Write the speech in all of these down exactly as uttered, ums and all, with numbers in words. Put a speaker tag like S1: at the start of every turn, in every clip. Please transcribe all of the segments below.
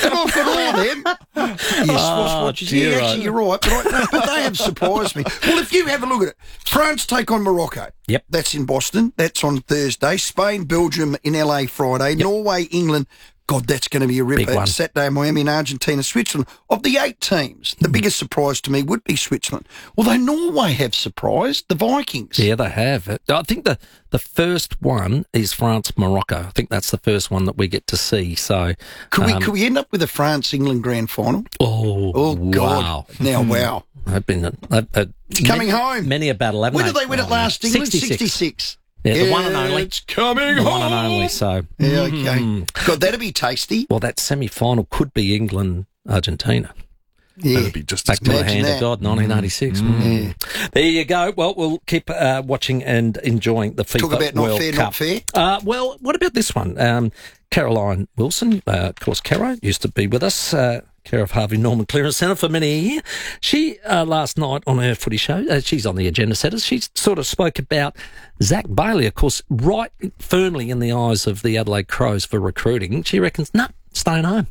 S1: it off at all then. Yes,
S2: Oh,
S1: watches. Yeah,
S2: dear,
S1: actually, you're right. But, I, but they have surprised me. Well, if you have a look at it, France take on Morocco.
S2: Yep.
S1: That's in Boston. That's on Thursday. Spain, Belgium in L A Friday. Yep. Norway, England. God, that's going to be a ripper.
S2: Big one.
S1: Saturday, Miami and Argentina, Switzerland. Of the eight teams, the mm. biggest surprise to me would be Switzerland. Although Norway have surprised the Vikings.
S2: Yeah, they have. I think the, the first one is France-Morocco. I think that's the first one that we get to see. So,
S1: Could,
S2: um,
S1: we, could we end up with a France-England grand final?
S2: Oh,
S1: oh God.
S2: Wow.
S1: Now, wow.
S2: I've been... Uh, uh,
S1: coming
S2: many,
S1: home.
S2: Many a battle, haven't
S1: When
S2: they?
S1: did they win it last,
S2: oh,
S1: England?
S2: sixty-six.
S1: sixty-six.
S2: Yeah, the
S1: yeah,
S2: one and only.
S1: It's coming
S2: the
S1: home.
S2: one and only, so...
S1: Yeah, okay.
S2: Mm.
S1: God, that'd be tasty.
S2: Well, that semi-final could be England-Argentina.
S1: Yeah.
S3: That'd be just
S2: Back to the
S1: Imagine
S2: hand
S1: that.
S2: of God, nineteen eighty-six.
S1: Mm.
S2: Mm.
S1: Yeah.
S2: There you go. Well, we'll keep uh, watching and enjoying the FIFA
S1: Talk about not
S2: World
S1: fair,
S2: Cup.
S1: not fair.
S2: Uh, well, what about this one? Um, Caroline Wilson, uh, of course, Caro used to be with us, uh, care of Harvey Norman Clearance Centre for many years. She, uh, last night on her footy show, uh, she's on the Agenda Setters, she sort of spoke about Zach Bailey, of course, right firmly in the eyes of the Adelaide Crows for recruiting. She reckons, nah, staying home.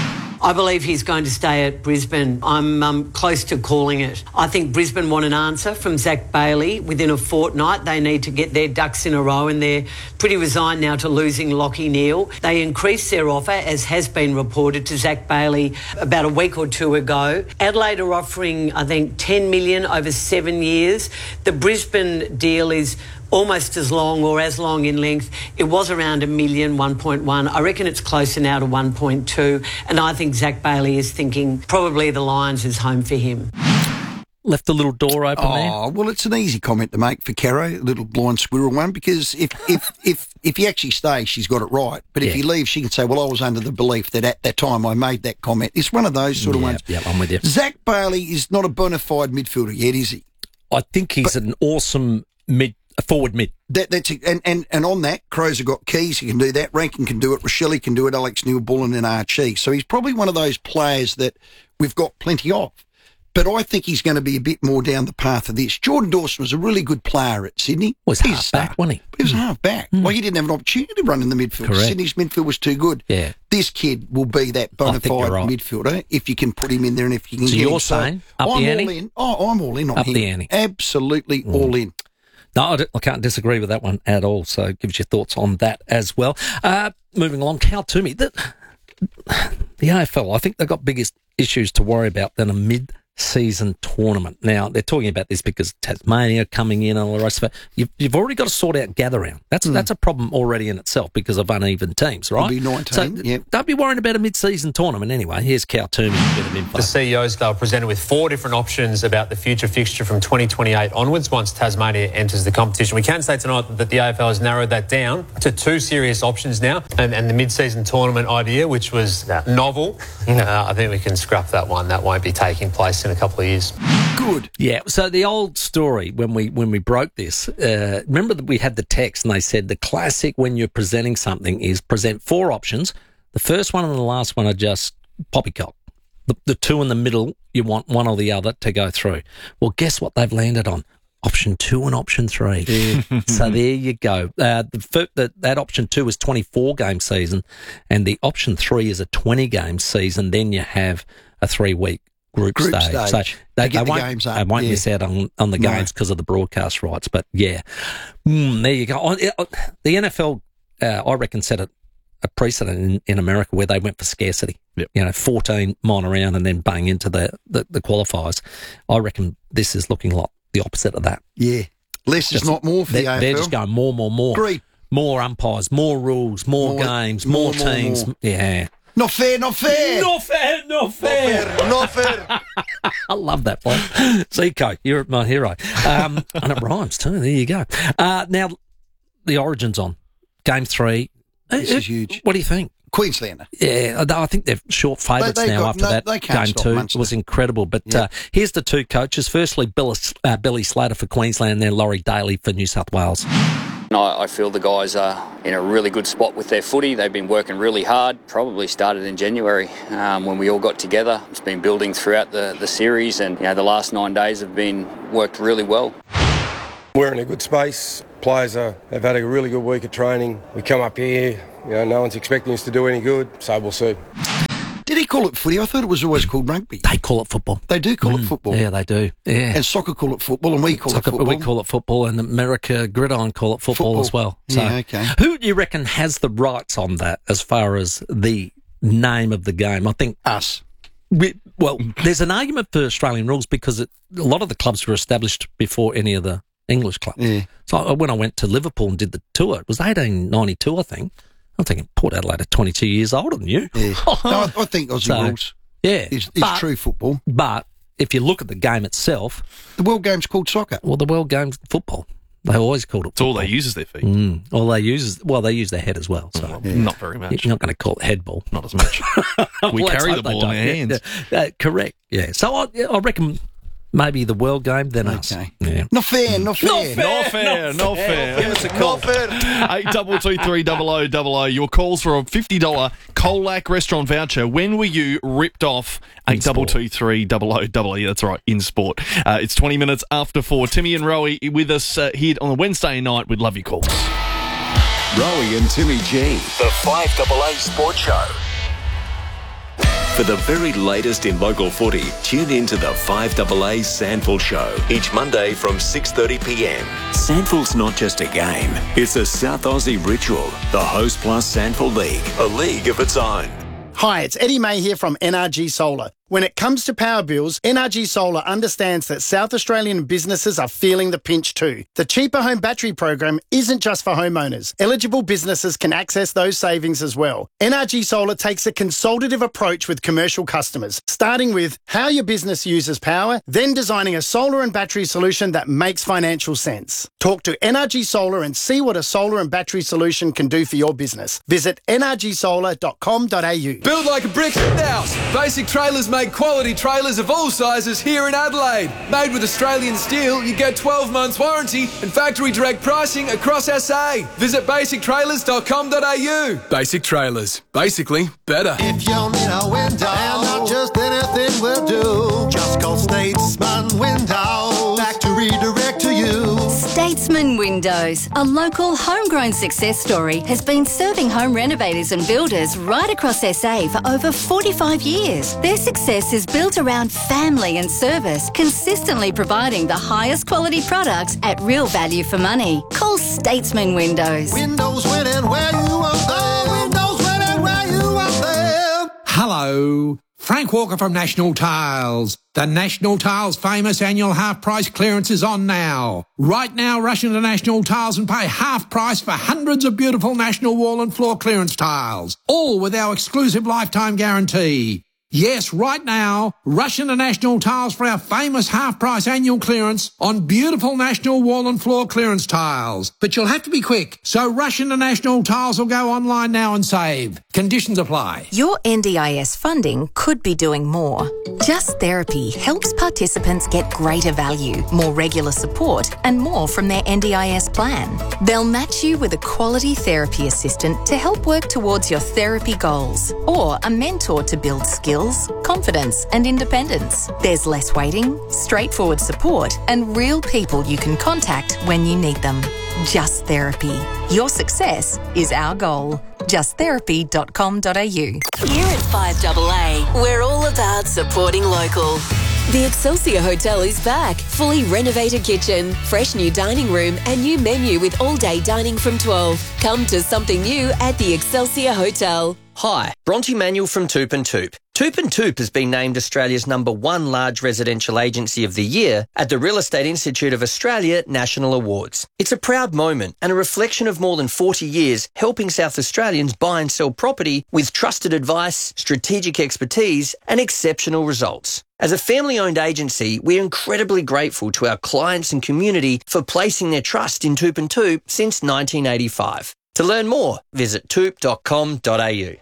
S4: I believe he's going to stay at Brisbane. I'm um, close to calling it. I think Brisbane want an answer from Zach Bailey within a fortnight. They need to get their ducks in a row, and they're pretty resigned now to losing Lachie Neale. They increased their offer, as has been reported, to Zach Bailey about a week or two ago. Adelaide are offering, I think, ten million dollars over seven years. The Brisbane deal is almost as long or as long in length. It was around a million, one point one. I reckon it's closer now to one point two. And I think Zach Bailey is thinking probably the Lions is home for him.
S2: Left a little door open
S1: oh,
S2: there.
S1: Oh, well, it's an easy comment to make for Caro, a little blind squirrel one, because if if, if, if he actually stays, she's got it right. But if
S2: Yeah.
S1: he leaves, she can say, well, I was under the belief that at that time I made that comment. It's one of those sort of
S2: yeah,
S1: ones.
S2: Yeah, I'm with you.
S1: Zach Bailey is not a bona fide midfielder yet, is he?
S2: I think he's
S1: But-
S2: an awesome mid, forward mid.
S1: That, that's and, and, and on that, Crows have got keys. He can do that. Rankin can do it. Rochelle can do it. Alex Neil-Bullen and Archie. So he's probably one of those players that we've got plenty of. But I think he's going to be a bit more down the path of this. Jordan Dawson was a really good player at Sydney.
S2: Was
S1: He's a
S2: half
S1: star.
S2: back, wasn't he?
S1: But he was half back.
S2: Mm.
S1: Well, he didn't have an opportunity to run in the midfield.
S2: Correct.
S1: Sydney's midfield was too good.
S2: Yeah.
S1: This kid will be that bona
S2: I think
S1: fide
S2: you're right.
S1: midfielder if you can put him in there and if you can
S2: So
S1: get
S2: you're
S1: him.
S2: saying up
S1: I'm
S2: the
S1: all
S2: ante?
S1: in. Oh, I'm all in on
S2: Up
S1: him.
S2: the ante.
S1: Absolutely
S2: Mm.
S1: all in.
S2: No, I, don't- I can't disagree with that one at all. So it gives you thoughts on that as well. Uh, moving along, Cal Toomey. The, the A F L, I think they've got biggest issues to worry about than a mid season tournament. Now, they're talking about this because Tasmania coming in and all the rest of it. You've, you've already got to sort out gather round. That's
S1: Mm.
S2: that's a problem already in itself because of uneven teams, right?
S1: It'll be nineteen,
S2: So
S1: yep.
S2: don't be worrying about a mid-season tournament anyway. Here's Cal Toomey, a bit of info.
S5: The C E Os, they were presented with four different options about the future fixture from twenty twenty-eight onwards once Tasmania enters the competition. We can say tonight that the A F L has narrowed that down to two serious options now, and, and the mid-season tournament idea, which was novel, uh, I think we can scrap that one. That won't be taking place in a couple of years.
S1: Good.
S2: Yeah, so the old story when we when we broke this, uh, remember that we had the text and they said the classic when you're presenting something is present four options. The first one and the last one are just poppycock. The, the two in the middle, you want one or the other to go through. Well, guess what they've landed on? Option two and option three. Yeah. So there you go. Uh, the, fir- the That option two is twenty-four game season and the option three is a twenty game season. Then you have a three-week Group,
S1: Group
S2: stage.
S1: stage.
S2: So they,
S1: They get
S2: they
S1: the
S2: won't,
S1: games up,
S2: they won't
S1: yeah.
S2: miss out on, on the
S1: No.
S2: games because of the broadcast rights. But yeah, mm, there you go. Oh, it- oh, The N F L, uh, I reckon, set a, a precedent in, in America where they went for scarcity.
S3: Yep.
S2: You know, fourteen mile around and then bang into the, the, the qualifiers. I reckon this is looking like the opposite of that.
S1: Yeah. Less
S2: Just-
S1: is not more for
S2: They're,
S1: the A F L.
S2: they're just going more, more, more.
S1: Agree.
S2: More umpires, more rules, more,
S1: More-
S2: games,
S1: more,
S2: more,
S1: more,
S2: teams.
S1: more.
S2: Yeah.
S1: Not fair, not fair.
S2: Not fair, not fair.
S1: Not fair.
S2: I love that one. Zico, you're my hero. Um, and it rhymes too. There you go. Uh, now, the Origin's on. Game three.
S1: This
S2: Uh,
S1: is huge.
S2: What do you think?
S1: Queenslander.
S2: Yeah, I think they're short favourites
S1: They- they
S2: now
S1: got-
S2: after
S1: no,
S2: that
S1: they can't
S2: game
S1: stop
S2: two.
S1: Munster.
S2: It was incredible. But
S1: Yeah.
S2: uh, here's the two coaches. Firstly, Billy, uh, Billy Slater for Queensland and then Laurie Daly for New South Wales.
S6: I, I feel the guys are in a really good spot with their footy. They've been working really hard. Probably started in January um, when we all got together. It's been building throughout the, the series, and you know the last nine days have been worked really well.
S7: We're in a good space. Players are, have had a really good week of training. We come up here, you know, no one's expecting us to do any good, so we'll see.
S1: Did he call it footy? I thought it was always called rugby.
S2: They call it football.
S1: They do call it football.
S2: Yeah, they do. Yeah.
S1: And soccer call it football, and we call
S2: Soccer,
S1: it football.
S2: We call it football, and America Gridiron call it football,
S1: Football.
S2: as well. So,
S1: Yeah, okay.
S2: who do you reckon has the rights on that as far as the name of the game? I think
S1: Us.
S2: we, well, there's an argument for Australian rules because it, a lot of the clubs were established before any of the English clubs.
S1: Yeah.
S2: So I- when I went to Liverpool and did the tour, it was eighteen ninety-two, I think. I'm thinking Port Adelaide are twenty-two years older than you.
S1: Yeah. No, I, I think Aussie
S2: So,
S1: rules
S2: Yeah.
S1: is, is
S2: but,
S1: true football.
S2: But if you look at the game itself,
S1: The World Game's called soccer.
S2: well, the World Game's football. They always called it
S3: It's all
S2: football.
S3: they use is their feet.
S2: Mm. All they use is, well, they use their head as well. So
S3: Not very much.
S2: you're not going to call it head ball.
S3: Not as much. We
S2: Let's
S3: carry
S2: hope
S3: the
S2: they
S3: ball in
S2: don't.
S3: our
S2: Yeah,
S3: hands.
S2: yeah. Uh, correct. Yeah. So I, I reckon maybe the World Game, then us.
S1: Okay.
S2: Yeah.
S1: Not fair, not fair.
S3: Not fair, not fair. Give us a call. eight two two three double oh double oh. Your calls for a fifty dollars Colac restaurant voucher. When were you ripped off? eight two two three double oh double oh. Yeah, that's right, in sport. Uh, it's twenty minutes after four. Timmy and Rowie with us uh, here on a Wednesday night. We'd love your calls.
S8: Rowie and Timmy G, the five double A Sports Show. For the very latest in local footy, tune in to the five double A Sandful Show each Monday from six thirty p m. Sandful's not just a game, it's a South Aussie ritual. The Host Plus Sandful League, a league of its own.
S9: Hi, it's Eddie May here from N R G Solar. When it comes to power bills, N R G Solar understands that South Australian businesses are feeling the pinch too. The Cheaper Home Battery program isn't just for homeowners. Eligible businesses can access those savings as well. N R G Solar takes a consultative approach with commercial customers, starting with how your business uses power, then designing a solar and battery solution that makes financial sense. Talk to N R G Solar and see what a solar and battery solution can do for your business. Visit n r g solar dot com dot a u.
S10: Build like a brick house. Basic Trailers make quality trailers of all sizes here in Adelaide. Made with Australian steel, you get twelve months warranty and factory direct pricing across S A. Visit basic trailers dot com dot a u. Basic Trailers. Basically better.
S11: If you need a window, and not just anything will do, just call Statesman Windows. Factory direct to you.
S12: Statesman Windows, a local homegrown success story, has been serving home renovators and builders right across S A for over forty-five years. Their success is built around family and service, consistently providing the highest quality products at real value for money. Call Statesman Windows.
S11: Windows when and where you want them. Windows when and where you want them.
S13: Hello, Frank Walker from National Tiles. The National Tiles famous annual half price clearance is on now. Right now, rush into National Tiles and pay half price for hundreds of beautiful National wall and floor clearance tiles, all with our exclusive lifetime guarantee. Yes, right now, rush into National Tiles for our famous half-price annual clearance on beautiful National wall and floor clearance tiles. But you'll have to be quick, so rush into National Tiles or go online now and save. Conditions apply.
S14: Your N D I S funding could be doing more. Just Therapy helps participants get greater value, more regular support, and more from their N D I S plan. They'll match you with a quality therapy assistant to help work towards your therapy goals, or a mentor to build skills, confidence, and independence. There's less waiting, straightforward support, and real people you can contact when you need them. Just Therapy. Your success is our goal. just therapy dot com dot a u.
S15: Here at five double A, we're all about supporting local. The Excelsior Hotel is back. Fully renovated kitchen, fresh new dining room, and new menu with all-day dining from twelve. Come to something new at the Excelsior Hotel.
S16: Hi, Bronte Manuel from Toop and Toop. Toop and Toop has been named Australia's number one large residential agency of the year at the Real Estate Institute of Australia National Awards. It's a proud moment and a reflection of more than forty years helping South Australians buy and sell property with trusted advice, strategic expertise, and exceptional results. As a family-owned agency, we're incredibly grateful to our clients and community for placing their trust in Toop and Toop since nineteen eighty-five. To learn more, visit toop dot com dot a u.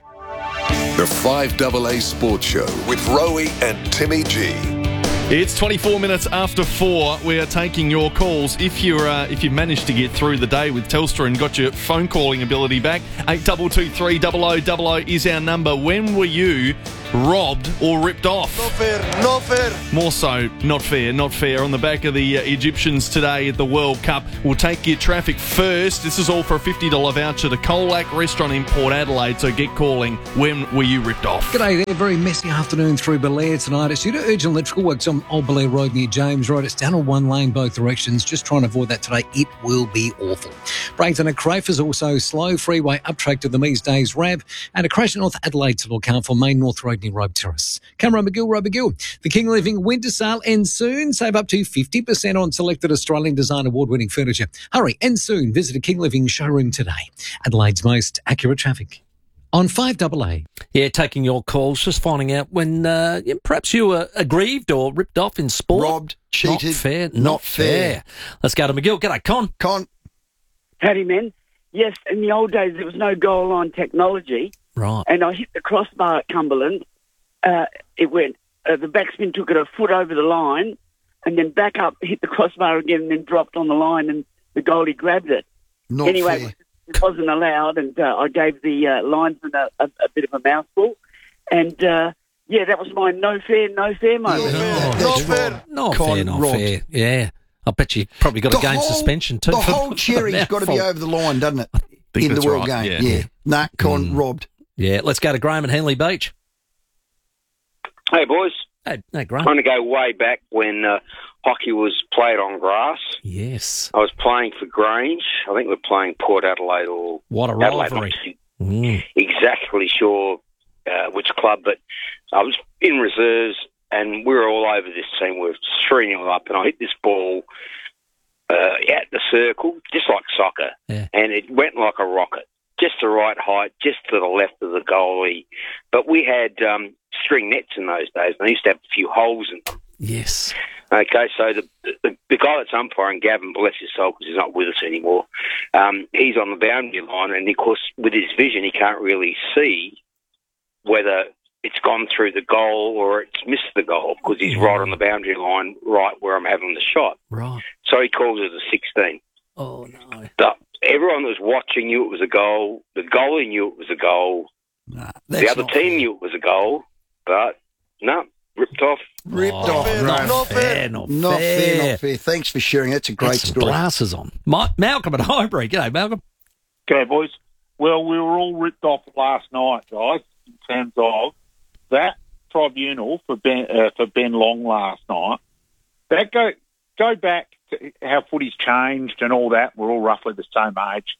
S8: The five double A Sports Show with Rowie and Timmy G.
S3: It's twenty-four minutes after four. We are taking your calls. If you're uh, if you've managed to get through the day with Telstra and got your phone calling ability back, eight two two three double oh double oh is our number. When were you robbed, or ripped off?
S11: Not fair, not fair.
S3: More so, not fair, not fair. On the back of the uh, Egyptians today at the World Cup, we'll take your traffic first. This is all for a fifty dollars voucher to Colac Restaurant in Port Adelaide, so get calling. When were you ripped off?
S17: G'day there. Very messy afternoon through Belair tonight. It's due to urgent electrical works on Old Belair Road near James Road. It's down on one lane both directions. Just trying to avoid that today. It will be awful. Bradenton at Crayf is also slow. Freeway up track to the Mees Days ramp. And a crash at North Adelaide to look out for Main North Road near Robe Terrace. Camera McGill, Robe McGill. The King Living Winter Sale ends soon. Save up to fifty percent on selected Australian design award-winning furniture. Hurry, end soon. Visit a King Living showroom today. Adelaide's most accurate traffic. On five double A.
S2: Yeah, taking your calls, just finding out when uh, yeah, perhaps you were aggrieved or ripped off in sport.
S1: Robbed, cheated.
S2: Not fair, not,
S1: not
S2: fair.
S1: fair.
S2: Let's go to McGill. G'day, Con.
S1: Con.
S18: Howdy, men. Yes, in the old days, there was no goal line technology.
S2: Right.
S18: And I hit the crossbar at Cumberland. Uh, it went, uh, the backspin took it a foot over the line and then back up, hit the crossbar again and then dropped on the line and the goalie grabbed it.
S1: Not
S18: anyway,
S1: fair.
S18: it wasn't allowed and uh, I gave the uh, linesman a, a, a bit of a mouthful. And, uh, yeah, that was my no fair, no fair moment.
S1: Yeah,
S2: Oh,
S1: that's
S2: not
S1: right.
S2: Not
S1: Con
S2: fair, not
S1: robbed.
S2: fair. Yeah. I bet you probably got
S1: The
S2: a game
S1: whole-
S2: suspension too.
S1: The
S2: for-
S1: whole
S2: for
S1: cherry's got to be
S2: mouthful.
S1: over the line, doesn't it?
S3: think
S1: In the
S3: that's
S1: World
S3: right,
S1: Game.
S3: yeah.
S1: Yeah. Nah, Con
S2: Mm.
S1: robbed.
S2: Yeah, let's go to Graham at Henley Beach.
S19: Hey, boys.
S2: Hey, hey
S19: I'm
S2: Graham.
S19: going to go way back when uh, hockey was played on grass.
S2: Yes.
S19: I was playing for Grange. I think we were playing Port Adelaide or
S2: What a
S19: Adelaide.
S2: rivalry.
S19: I'm not
S2: Mm.
S19: exactly sure uh, which club, but I was in reserves and we were all over this team. We were three nil up and I hit this ball uh, at the circle, just like soccer,
S2: Yeah.
S19: and it went like a rocket. Just the right height, just to the left of the goalie. But we had um, string nets in those days, and they used to have a few holes in them.
S2: Yes.
S19: Okay, so the, the the guy that's umpiring, Gavin, bless his soul, because he's not with us anymore, um, he's on the boundary line, and of course, with his vision, he can't really see whether it's gone through the goal or it's missed the goal, because he's right on the boundary line, right where I'm having the shot.
S2: Right.
S19: So he calls it a sixteen.
S2: Oh, no.
S19: The, everyone that was watching knew it was a goal. The goalie knew it was a goal.
S1: Nah,
S19: The
S1: that's
S19: other
S1: not
S19: team
S1: fair.
S19: knew it was a goal, but no, ripped off.
S1: Ripped
S2: Oh,
S1: off,
S2: not
S1: Graham.
S2: Not fair, not
S1: Not
S2: fair.
S1: fair, not fair. Thanks for sharing. That's a great
S2: Get some
S1: story.
S2: glasses on. Ma- Malcolm at Highbury. G'day, Malcolm.
S20: Okay, boys. Well, we were all ripped off last night, guys, in terms of that tribunal for Ben, uh, for Ben Long last night. That go go back to how footy's changed and all that. We're all roughly the same age.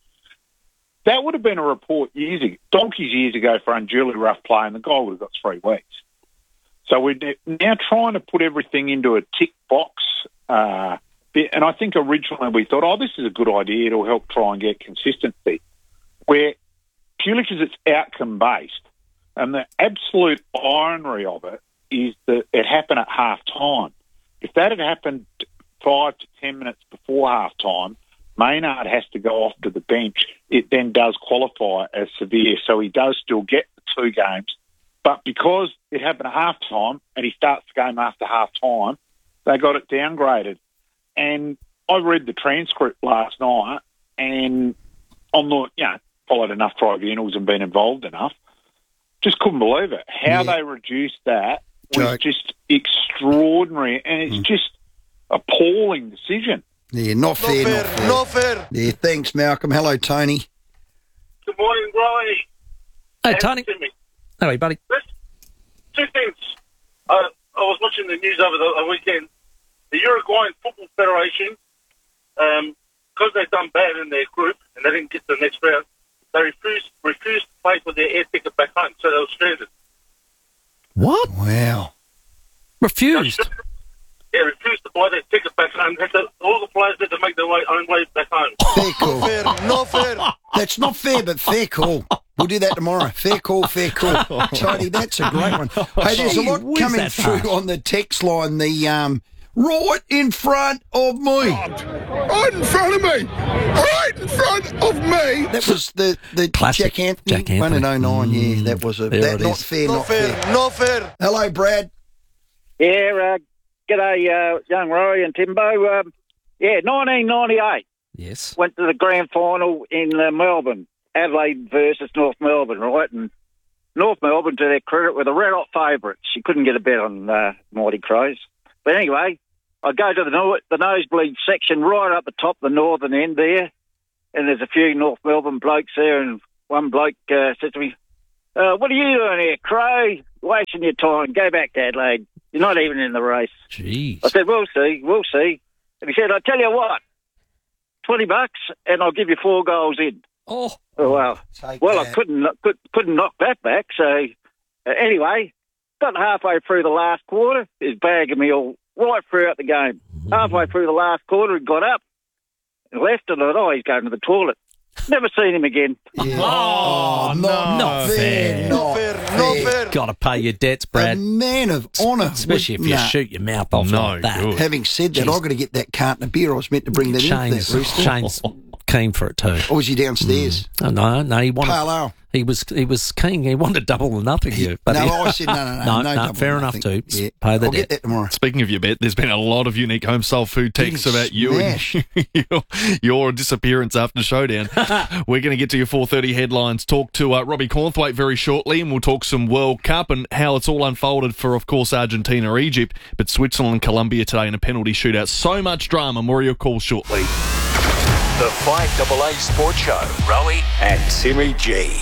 S20: That would have been a report years ago, donkeys years ago for unduly rough play, and the guy would have got three weeks. So we're now trying to put everything into a tick box uh, bit, and I think originally we thought, oh, this is a good idea. It'll help try and get consistency. Where purely because it's outcome-based, and the absolute irony of it is that it happened at half-time. If that had happened five to ten minutes before half-time, Maynard has to go off to the bench. It then does qualify as severe, so he does still get the two games. But because it happened at half-time and he starts the game after half-time, they got it downgraded. And I read the transcript last night, and I'm not, you know, followed enough tribunals and been involved enough. Just couldn't believe it. How
S1: Yeah.
S20: they reduced that was
S1: Joke.
S20: just extraordinary, and it's just appalling decision.
S1: Yeah, not fair,
S11: fair,
S1: not fair.
S11: not fair.
S1: Yeah, thanks, Malcolm. Hello, Tony.
S21: Good morning, Roy.
S2: Hey,
S21: And
S2: Tony.
S21: Timmy.
S2: How are you, buddy?
S21: There's two things. Uh, I was watching the news over the, the weekend. The Uruguayan Football Federation, um, because they've done bad in their group and they didn't get to the next round, they refused refused to pay for their air ticket back home, so they were stranded.
S2: What?
S1: Wow.
S2: Refused?
S21: Yeah, refused to buy their ticket back home. Had to, all the players had to make their way, own way back home.
S1: Fair call.
S11: Fair, not fair.
S1: That's not fair, but fair call. We'll do that tomorrow. Fair call, fair call. Tony, that's a great one. Hey, there's a lot
S2: Gee whiz,
S1: coming
S2: that's
S1: through
S2: harsh.
S1: on the text line. The um, right in front of me.
S11: Right in front of me. Right in front of me.
S1: That was the, the
S2: Classic
S1: Jack Anthony.
S2: Jack Anthony.
S1: one in oh nine, yeah. That was a
S2: There
S1: that,
S2: it
S1: not
S2: is.
S1: fair,
S11: Not
S1: not
S11: fair,
S1: fair.
S11: not fair.
S1: Hello, Brad.
S22: Yeah, uh, g'day, uh, young Rory and Timbo. Um, yeah, nineteen ninety-eight.
S2: Yes.
S22: Went to the grand final in uh, Melbourne, Adelaide versus North Melbourne, right? And North Melbourne, to their credit, were the red hot favourites. You couldn't get a bet on uh, Mighty Crows. But anyway, I go to the, no- the nosebleed section right up the top, the northern end there, and there's a few North Melbourne blokes there, and one bloke uh, said to me, uh, what are you doing here, Crow? Wasting your time. Go back to Adelaide. You're not even in the race.
S2: Jeez.
S22: I said, we'll see, we'll see. And he said, I tell you what, twenty bucks and I'll give you four goals in.
S2: Oh.
S22: oh well,
S1: Take
S22: well,
S1: that.
S22: I couldn't, could, couldn't knock that back. So uh, anyway, got halfway through the last quarter. He's bagging me all right throughout the game. Mm-hmm. Halfway through the last quarter, he got up and left, and I thought, oh, he's going to the toilet. Never seen him again.
S1: Yeah.
S3: Oh, no.
S2: Not fair.
S1: Not
S11: fair.
S1: fair.
S11: Not fair.
S2: Got to pay your debts, Brad.
S1: A man of honour.
S2: Especially if
S1: would-
S2: you
S1: nah.
S2: shoot your mouth off
S3: No
S2: like that.
S3: good.
S1: Having said that,
S2: Jeez.
S1: I've got to get that carton of beer. I was meant to bring that in
S2: Shane's,
S1: for that rooster.
S2: Shane's keen for it too.
S1: Or was he downstairs?
S2: Oh, no, no, he wanted.
S1: Pale ale.
S2: He was he was keen. He wanted double or nothing. You, but
S1: no,
S2: he,
S1: I said no, no, no.
S2: no,
S1: no,
S2: no,
S1: double
S2: fair
S1: nothing.
S2: enough too.
S1: Yeah.
S2: Pay the
S1: I'll
S2: debt.
S1: get that tomorrow.
S3: Speaking of your bet, there's been a lot of unique home style food texts
S1: Getting
S3: about you
S1: smashed.
S3: and your, your disappearance after Showdown. We're going to get to your four thirty headlines, talk to uh, Robbie Cornthwaite very shortly, and we'll talk some World Cup and how it's all unfolded for, of course, Argentina or Egypt, but Switzerland and Colombia today in a penalty shootout. So much drama. More of your calls shortly.
S8: The five A A Sports Show. Rowie and Timmy G.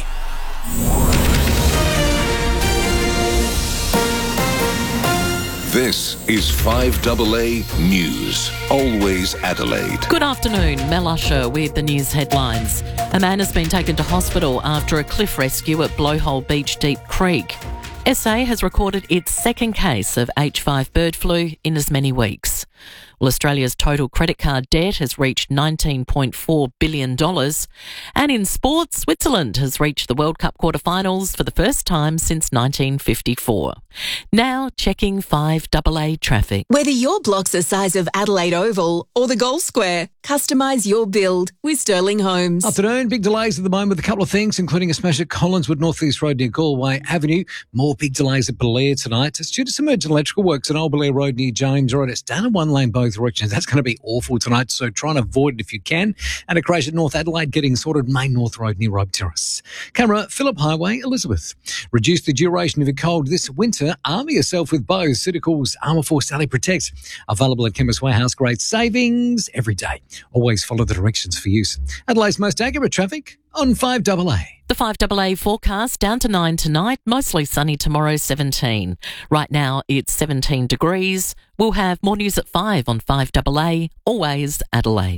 S4: This is five A A News. Always Adelaide.
S5: Good afternoon, Mel Usher with the news headlines. A man has been taken to hospital after a cliff rescue at Blowhole Beach Deep Creek. S A has recorded its second case of H five bird flu in as many weeks. Well, Australia's total credit card debt has reached nineteen point four billion dollars. And in sports, Switzerland has reached the World Cup quarterfinals for the first time since nineteen fifty-four. Now checking five A A traffic.
S15: Whether your block's the size of Adelaide Oval or the Gold Square, customise your build with Sterling Homes.
S17: Afternoon, big delays at the moment with a couple of things, including a smash at Collinswood North East Road near Galway Avenue. More big delays at Belair tonight. It's due to some urgent electrical works at Old Belair Road near James Road. It's down in one lane both directions. That's going to be awful tonight, so try and avoid it if you can. And a crash at North Adelaide getting sorted, Main North Road near Robe Terrace. Camera, Phillip Highway, Elizabeth. Reduce the duration of your cold this winter. Armour yourself with Bose Ceuticals Armour Force Sally Protect. Available at Chemist Warehouse. Great savings every day. Always follow the directions for use. Adelaide's most accurate traffic on five A A.
S5: The five A A forecast down to nine tonight, mostly sunny tomorrow, seventeen. Right now it's seventeen degrees. We'll have more news at five on five A A, always Adelaide.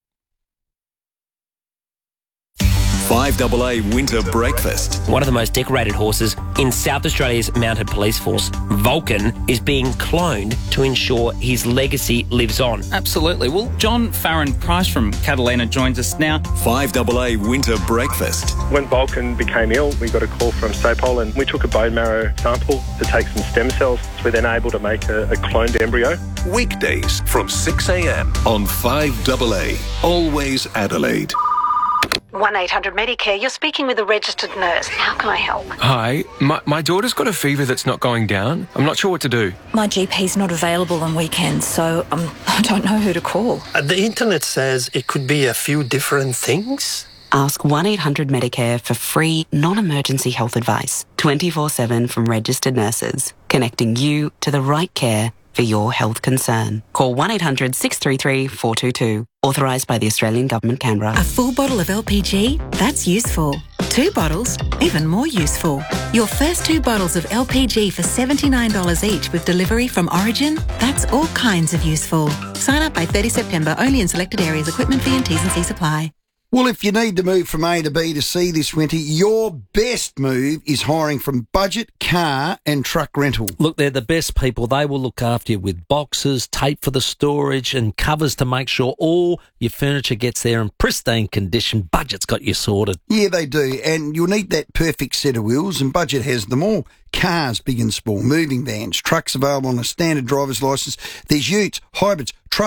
S8: five A A Winter Breakfast.
S23: One of the most decorated horses in South Australia's Mounted Police Force, Vulcan, is being cloned to ensure his legacy lives on.
S24: Absolutely. Well, John Farron Price from Catalina joins us now.
S8: five A A Winter Breakfast.
S25: When Vulcan became ill, we got a call from SAPOL and we took a bone marrow sample to take some stem cells. We're then able to make a, a cloned embryo.
S4: Weekdays from six a.m. on five A A. Always Adelaide.
S26: one eight hundred Medicare, you're speaking with a registered nurse. How can I help?
S27: Hi, my, my daughter's got a fever that's not going down. I'm not sure what to do.
S26: My G P's not available on weekends, so um, I don't know who to call.
S28: Uh, the internet says it could be a few different things.
S29: Ask one eight hundred Medicare for free, non-emergency health advice, twenty-four seven from registered nurses, connecting you to the right care for your health concern. Call one eight hundred six three three four two two. Authorised by the Australian Government, Canberra.
S30: A full bottle of L P G? That's useful. Two bottles? Even more useful. Your first two bottles of L P G for seventy-nine dollars each with delivery from Origin? That's all kinds of useful. Sign up by thirtieth September, only in selected areas. Equipment fee and T's and C's apply.
S1: Well, if you need to move from A to B to C this winter, your best move is hiring from Budget Car and Truck Rental.
S2: Look, they're the best people. They will look after you with boxes, tape for the storage and covers to make sure all your furniture gets there in pristine condition. Budget's got you sorted.
S1: Yeah, they do. And you'll need that perfect set of wheels, and Budget has them all. Cars, big and small, moving vans, trucks available on a standard driver's licence. There's utes, hybrids, trailers,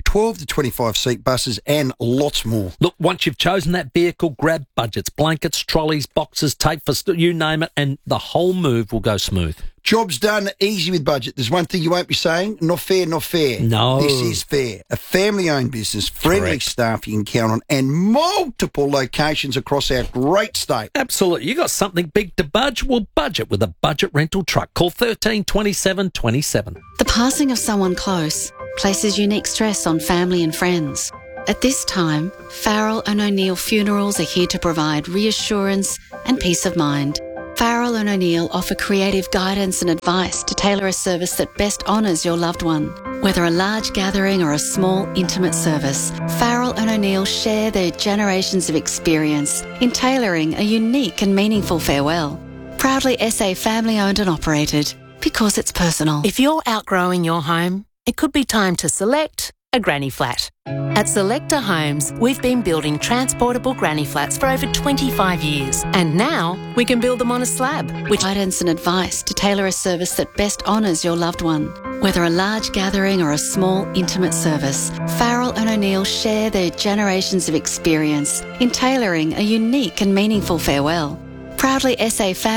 S1: twelve to twenty-five seat buses and lots more.
S2: Look, once you've chosen that vehicle, grab budgets, blankets, trolleys, boxes, tape, for st- you name it, and the whole move will go smooth.
S1: Job's done easy with budget. There's one thing you won't be saying, not fair, not fair.
S2: No.
S1: This is fair. A family-owned business, friendly
S2: Correct.
S1: staff you can count on, and multiple locations across our great state.
S2: Absolutely. You got something big to budge? Well, budget with a budget rental truck. Call thirteen twenty-seven twenty-seven.
S6: The passing of someone close places unique stress on family and friends. At this time, Farrell and O'Neill Funerals are here to provide reassurance and peace of mind. Farrell and O'Neill offer creative guidance and advice to tailor a service that best honours your loved one. Whether a large gathering or a small, intimate service, Farrell and O'Neill share their generations of experience in tailoring a unique and meaningful farewell. Proudly S A family-owned and operated, because it's personal.
S7: If you're outgrowing your home, it could be time to select a granny flat. At Selector Homes, we've been building transportable granny flats for over twenty-five years, and now we can build them on a slab.
S6: With guidance and advice to tailor a service that best honours your loved one. Whether a large gathering or a small, intimate service, Farrell and O'Neill share their generations of experience in tailoring a unique and meaningful farewell. Proudly S A family